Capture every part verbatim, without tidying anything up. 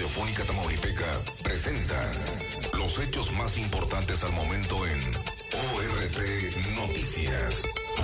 Radiofónica Tamaulipeca presenta los hechos más importantes al momento en O R T Noticias.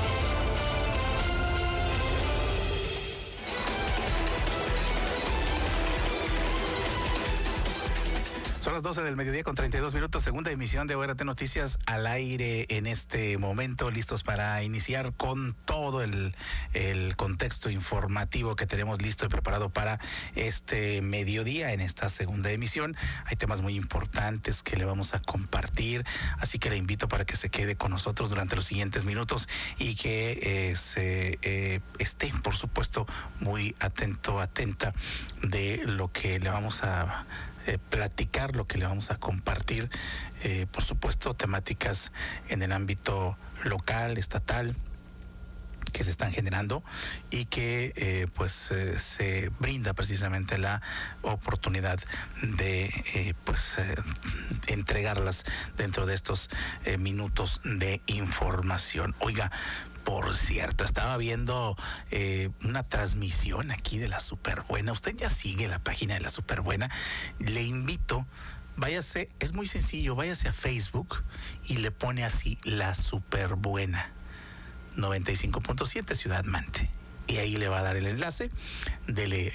Son las doce del mediodía con treinta y dos minutos, segunda emisión de O R T Noticias al aire en este momento, listos para iniciar con todo el, el contexto informativo que tenemos listo y preparado para este mediodía en esta segunda emisión. Hay temas muy importantes que le vamos a compartir, así que le invito para que se quede con nosotros durante los siguientes minutos y que eh, se eh, esté, por supuesto, muy atento, atenta de lo que le vamos a Eh, platicar, lo que le vamos a compartir, eh, por supuesto, temáticas en el ámbito local, estatal, que se están generando y que eh, pues eh, se brinda precisamente la oportunidad de eh, pues eh, entregarlas dentro de estos eh, minutos de información. Oiga, por cierto, estaba viendo eh, una transmisión aquí de La Superbuena. Usted ya sigue la página de La Superbuena. Le invito, váyase, es muy sencillo, váyase a Facebook y le pone así La Superbuena noventa y cinco punto siete Ciudad Mante. Y ahí le va a dar el enlace. Dele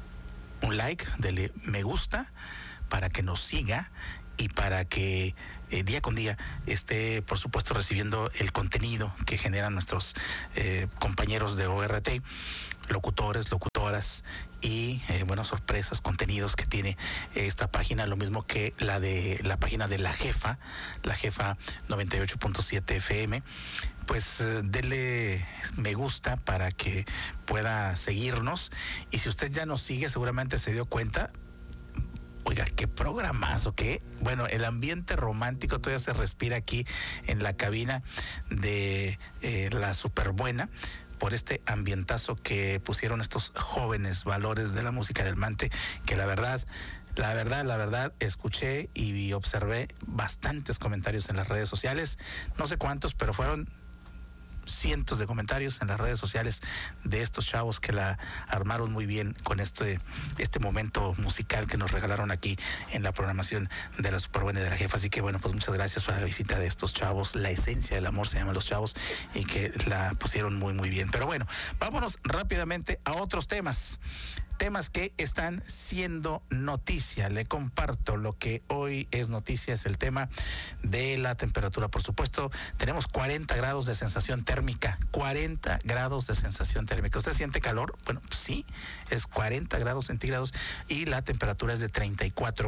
un like, dele me gusta para que nos siga y para que eh, día con día esté, por supuesto, recibiendo el contenido que generan nuestros eh, compañeros de O R T, locutores, locutoras y, eh, bueno, sorpresas, contenidos que tiene esta página, lo mismo que la de la página de La Jefa, La Jefa noventa y ocho punto siete F M. Pues eh, dele me gusta para que pueda seguirnos, y si usted ya nos sigue seguramente se dio cuenta. Oiga, qué programazo, qué bueno, el ambiente romántico todavía se respira aquí en la cabina de eh, La Superbuena, por este ambientazo que pusieron estos jóvenes valores de la música del Mante, que la verdad, la verdad, la verdad, escuché y observé bastantes comentarios en las redes sociales, no sé cuántos, pero fueron cientos de comentarios en las redes sociales de estos chavos que la armaron muy bien con este este momento musical que nos regalaron aquí en la programación de La Superbuena y de La Jefa. Así que bueno, pues muchas gracias por la visita de estos chavos. La esencia del amor se llama Los Chavos, y que la pusieron muy muy bien. Pero bueno, vámonos rápidamente a otros temas. Temas que están siendo noticia. Le comparto lo que hoy es noticia, es el tema de la temperatura. Por supuesto, tenemos cuarenta grados de sensación térmica, cuarenta grados de sensación térmica. ¿Usted siente calor? Bueno, pues sí, es cuarenta grados centígrados y la temperatura es de treinta y cuatro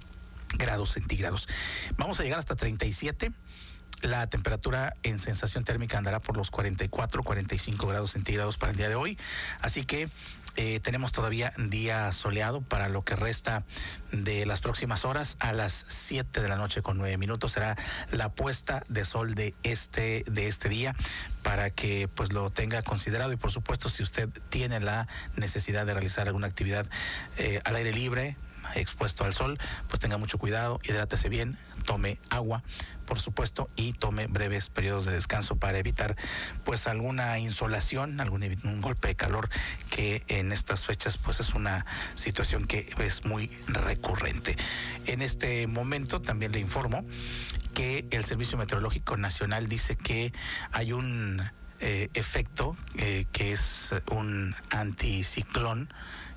grados centígrados. Vamos a llegar hasta treinta y siete. La temperatura en sensación térmica andará por los cuarenta y cuatro, cuarenta y cinco grados centígrados para el día de hoy. Así que eh, tenemos todavía día soleado para lo que resta de las próximas horas. A las siete de la noche con nueve minutos será la puesta de sol de este, de este día, para que pues lo tenga considerado. Y por supuesto, si usted tiene la necesidad de realizar alguna actividad eh, al aire libre, expuesto al sol, pues tenga mucho cuidado, hidrátese bien, tome agua, por supuesto, y tome breves periodos de descanso para evitar pues alguna insolación, algún un golpe de calor, que en estas fechas pues es una situación que es muy recurrente. En este momento también le informo que el Servicio Meteorológico Nacional dice que hay un eh, efecto eh, que es un anticiclón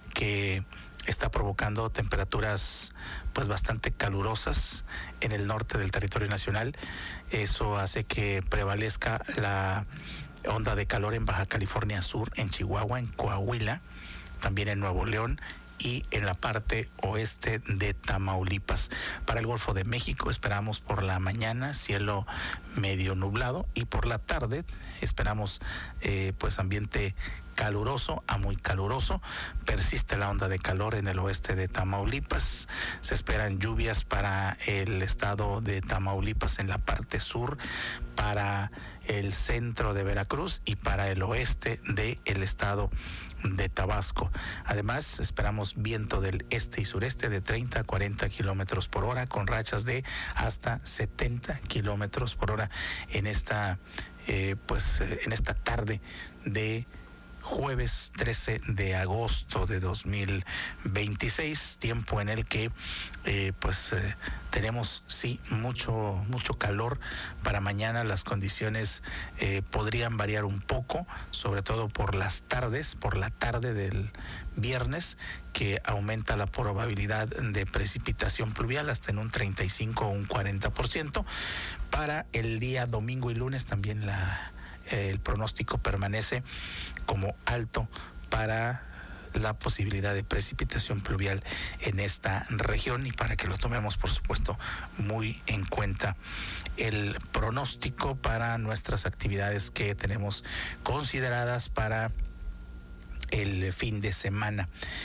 que está provocando temperaturas pues bastante calurosas en el norte del territorio nacional. Eso hace que prevalezca la onda de calor en Baja California Sur, en Chihuahua, en Coahuila, también en Nuevo León y en la parte oeste de Tamaulipas. Para el Golfo de México esperamos por la mañana cielo medio nublado, y por la tarde esperamos eh, pues ambiente caluroso a muy caluroso. Persiste la onda de calor en el oeste de Tamaulipas. Se esperan lluvias para el estado de Tamaulipas en la parte sur, para el centro de Veracruz y para el oeste del estado de Tabasco. Además, esperamos viento del este y sureste de treinta a cuarenta kilómetros por hora, con rachas de hasta setenta kilómetros por hora en esta, eh, pues, en esta tarde de jueves trece de agosto de dos mil veintiséis, tiempo en el que eh, pues eh, tenemos sí mucho mucho calor. Para mañana las condiciones eh, podrían variar un poco, sobre todo por las tardes, por la tarde del viernes, que aumenta la probabilidad de precipitación pluvial hasta en un treinta y cinco o un cuarenta por ciento. Para el día domingo y lunes también la el pronóstico permanece como alto para la posibilidad de precipitación pluvial en esta región, y para que lo tomemos por supuesto muy en cuenta el pronóstico para nuestras actividades que tenemos consideradas para el fin de semana.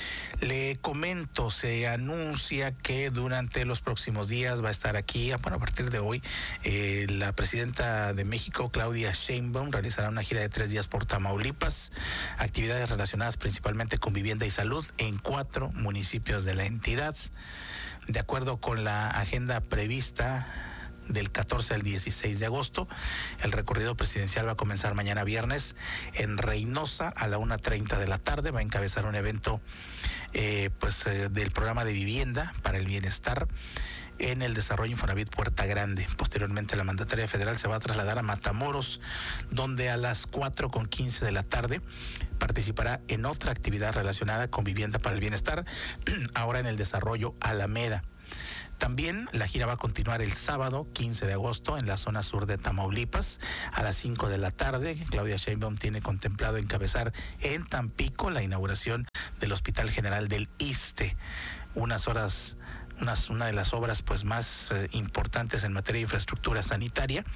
Le comento, se anuncia que durante los próximos días va a estar aquí, bueno, a partir de hoy, eh, la presidenta de México, Claudia Sheinbaum, realizará una gira de tres días por Tamaulipas, actividades relacionadas principalmente con vivienda y salud en cuatro municipios de la entidad. De acuerdo con la agenda prevista del catorce al dieciséis de agosto, el recorrido presidencial va a comenzar mañana viernes en Reynosa a la una treinta de la tarde. Va a encabezar un evento eh, pues eh, del programa de vivienda para el bienestar en el desarrollo Infonavit Puerta Grande. Posteriormente la mandataria federal se va a trasladar a Matamoros, donde a las cuatro con quince de la tarde participará en otra actividad relacionada con vivienda para el bienestar, ahora en el desarrollo Alameda. También la gira va a continuar el sábado quince de agosto en la zona sur de Tamaulipas a las cinco de la tarde. Claudia Sheinbaum tiene contemplado encabezar en Tampico la inauguración del Hospital General del Iste, unas horas Una, una de las obras pues más eh, importantes en materia de infraestructura sanitaria.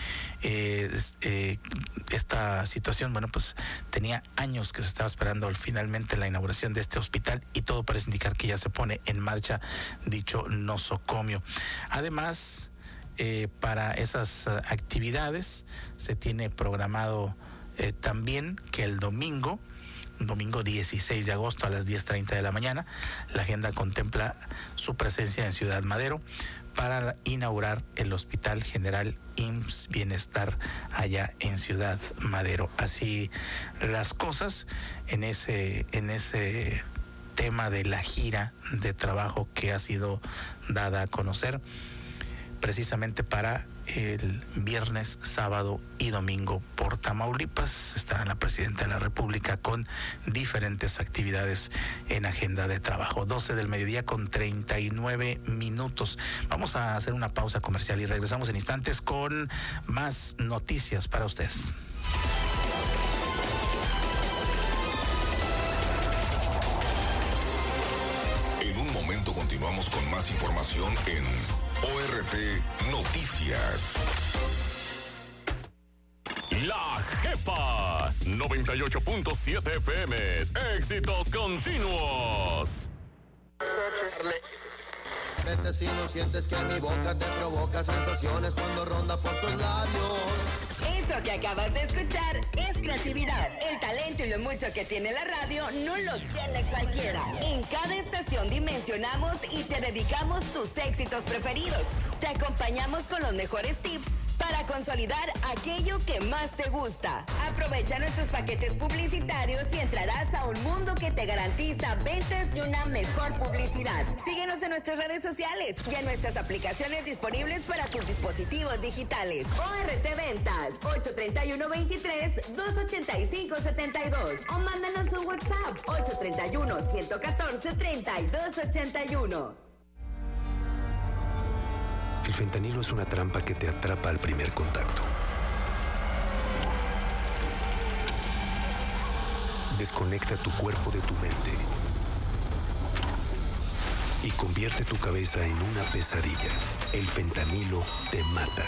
Eh, eh, esta situación, bueno, pues tenía años que se estaba esperando finalmente la inauguración de este hospital, y todo parece indicar que ya se pone en marcha dicho nosocomio. Además, eh, para esas uh, actividades se tiene programado eh, también que el domingo domingo dieciséis de agosto a las diez treinta de la mañana, la agenda contempla su presencia en Ciudad Madero para inaugurar el Hospital General I M S S Bienestar allá en Ciudad Madero. Así las cosas en ese en ese tema de la gira de trabajo que ha sido dada a conocer precisamente para el viernes, sábado y domingo por Tamaulipas. Estará la presidenta de la República con diferentes actividades en agenda de trabajo. doce del mediodía con treinta y nueve minutos. Vamos a hacer una pausa comercial y regresamos en instantes con más noticias para usted. En un momento continuamos con más información en O R T Noticias. La Jefa noventa y ocho punto siete F M. Éxitos continuos. Vete si no sientes que mi boca te provoca sensaciones cuando ronda por tus labios. Eso que acabas de escuchar es creatividad. El talento y lo mucho que tiene la radio no lo tiene cualquiera. En cada estación dimensionamos y te dedicamos tus éxitos preferidos. Te acompañamos con los mejores tips para consolidar aquello que más te gusta. Aprovecha nuestros paquetes publicitarios y entrarás a un mundo que te garantiza ventas y una mejor publicidad. Síguenos en nuestras redes sociales y en nuestras aplicaciones disponibles para tus dispositivos digitales. O R T Ventas, ocho tres uno, veintitrés, dos ochenta y cinco, setenta y dos. O mándanos un WhatsApp, ocho tres uno, ciento catorce, treinta y dos ochenta y uno. El fentanilo es una trampa que te atrapa al primer contacto. Desconecta tu cuerpo de tu mente y convierte tu cabeza en una pesadilla. El fentanilo te mata.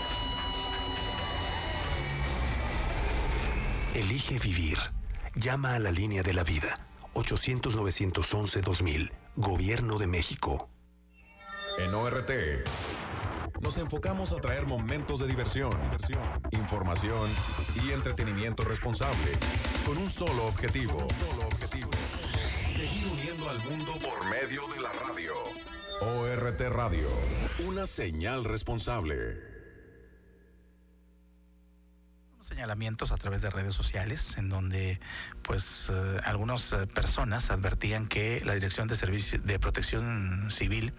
Elige vivir. Llama a la línea de la vida. ochocientos, novecientos once, dos mil. Gobierno de México. En O R T nos enfocamos a traer momentos de diversión, diversión, información y entretenimiento responsable, con un solo objetivo, un solo objetivo, seguir uniendo al mundo por medio de la radio. O R T Radio, una señal responsable. señalamientos a través de redes sociales en donde pues eh, algunas eh, personas advertían que la Dirección de Servicio de Protección Civil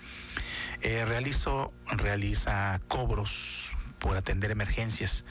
eh, realizó, realiza cobros por atender emergencias.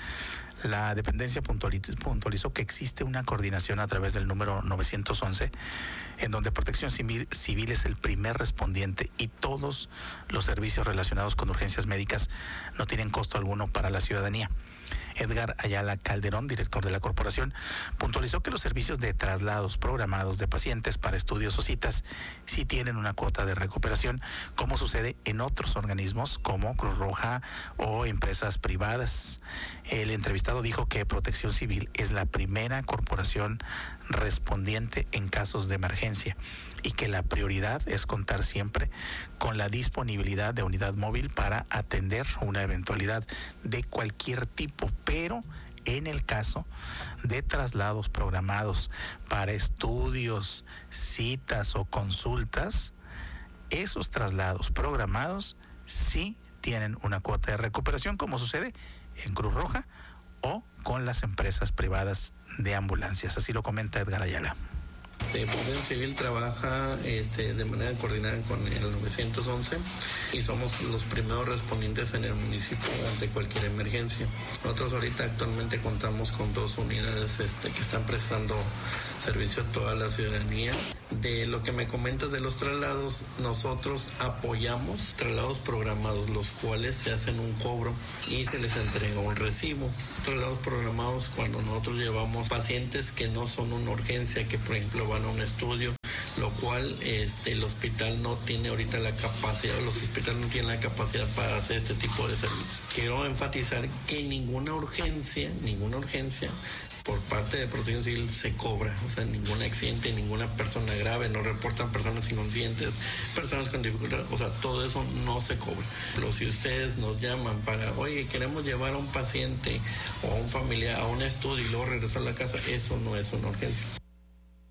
La dependencia puntualizó que existe una coordinación a través del número novecientos once, en donde Protección Civil, Civil es el primer respondiente y todos los servicios relacionados con urgencias médicas no tienen costo alguno para la ciudadanía. Edgar Ayala Calderón, director de la corporación, puntualizó que los servicios de traslados programados de pacientes para estudios o citas sí tienen una cuota de recuperación, como sucede en otros organismos como Cruz Roja o empresas privadas. El entrevistado dijo que Protección Civil es la primera corporación respondiente en casos de emergencia y que la prioridad es contar siempre con la disponibilidad de unidad móvil para atender una eventualidad de cualquier tipo, pero en el caso de traslados programados para estudios, citas o consultas, esos traslados programados sí tienen una cuota de recuperación, como sucede en Cruz Roja o con las empresas privadas de ambulancias. Así lo comenta Edgar Ayala. Este, Protección Civil trabaja este, de manera coordinada con el novecientos once y somos los primeros respondientes en el municipio ante cualquier emergencia. Nosotros ahorita actualmente contamos con dos unidades este, que están prestando servicio a toda la ciudadanía. De lo que me comentas de los traslados, nosotros apoyamos traslados programados, los cuales se hacen un cobro y se les entrega un recibo. Traslados programados cuando nosotros llevamos pacientes que no son una urgencia, que por ejemplo van a un estudio, lo cual este, el hospital no tiene ahorita la capacidad, los hospitales no tienen la capacidad para hacer este tipo de servicios. Quiero enfatizar que ninguna urgencia, ninguna urgencia por parte de Protección Civil se cobra, o sea, ningún accidente, ninguna persona grave, no reportan personas inconscientes, personas con dificultad, o sea, todo eso no se cobra. Pero si ustedes nos llaman para, oye, queremos llevar a un paciente o a un familiar a un estudio y luego regresar a la casa, eso no es una urgencia.